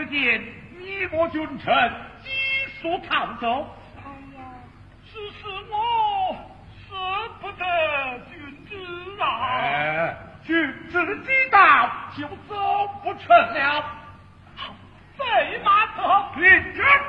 只见你我君臣急速逃走。 哎呀， 此事我舍不得君子啊！ 君子既到，就走不成了。 飞马特领军。